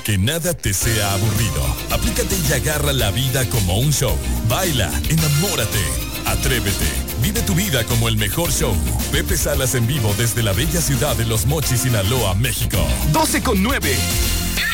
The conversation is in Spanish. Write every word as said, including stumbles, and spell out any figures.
Que nada te sea aburrido. Aplícate y agarra la vida como un show. Baila, enamórate, atrévete. Vive tu vida como el mejor show. Pepe Salas en vivo desde la bella ciudad de Los Mochis, Sinaloa, México. doce con nueve.